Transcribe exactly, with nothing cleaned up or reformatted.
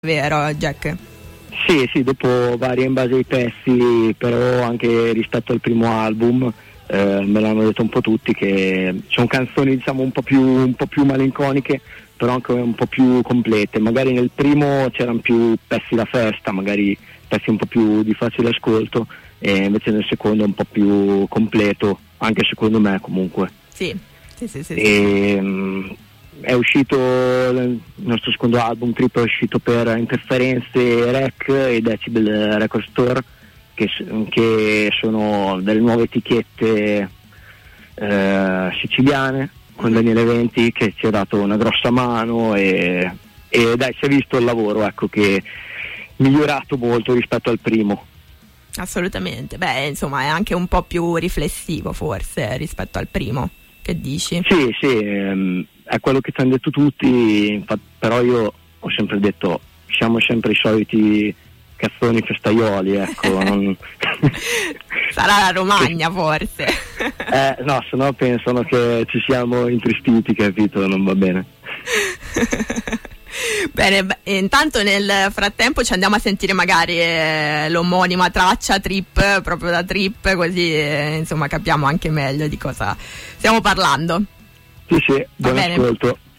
vero Jack? Sì, sì, dopo varia in base ai pezzi, però anche rispetto al primo album eh, me l'hanno detto un po' tutti che sono canzoni diciamo un po' più un po' più malinconiche, però anche un po' più complete. Magari nel primo c'erano più pezzi da festa, magari pezzi un po' più di facile ascolto, e invece nel secondo è un po' più completo, anche secondo me comunque. Sì, sì, sì, sì, e, sì. Mh, è uscito il nostro secondo album, Trip, è uscito per Interferenze Rec e Decibel Record Store, che, che sono delle nuove etichette eh, siciliane, con Daniele Venti che ci ha dato una grossa mano, e, e dai, si è visto il lavoro, ecco, che è migliorato molto rispetto al primo. Assolutamente, beh, insomma è anche un po' più riflessivo forse rispetto al primo, che dici? Sì, sì, ehm, è quello che ci hanno detto tutti, infatti, però io ho sempre detto siamo sempre i soliti cazzoni festaioli, ecco. non... Sarà la Romagna forse. eh, no, se no pensano che ci siamo intristiti, capito? Non va bene. Bene, beh, intanto nel frattempo ci andiamo a sentire magari eh, l'omonima traccia Trip, proprio da Trip, così eh, insomma capiamo anche meglio di cosa stiamo parlando. Sì, sì, buon ascolto.